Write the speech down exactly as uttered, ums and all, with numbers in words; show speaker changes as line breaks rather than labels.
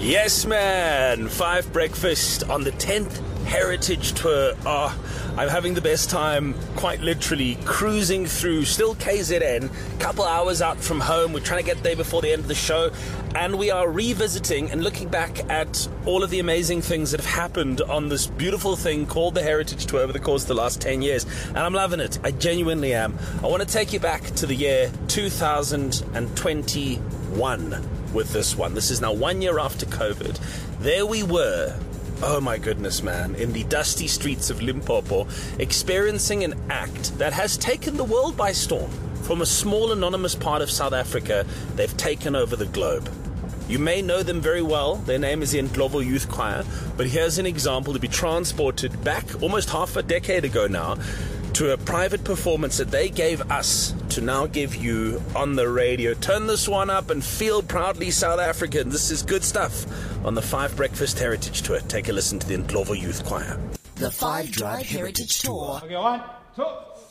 Yes, man. Five Breakfast on the tenth Heritage Tour. Oh, I'm having the best time, quite literally, cruising through, still K Z N, couple hours out from home. We're trying to get there before the end of the show. And we are revisiting and looking back at all of the amazing things that have happened on this beautiful thing called the Heritage Tour over the course of the last ten years. And I'm loving it. I genuinely am. I want to take you back to the year two thousand twenty-one. With this one. This is now one year after COVID. There we were, oh my goodness, man, in the dusty streets of Limpopo, experiencing an act that has taken the world by storm. From a small anonymous part of South Africa, they've taken over the globe. You may know them very well. Their name is the Ndlovu Youth Choir. But here's an example to be transported back almost half a decade ago now to a private performance that they gave us to now give you on the radio. Turn this one up and feel proudly South African. This is good stuff on the Five Breakfast Heritage Tour. Take a listen to the Ndlovu Youth Choir.
The Five Drive Heritage Tour.
Okay, one, two.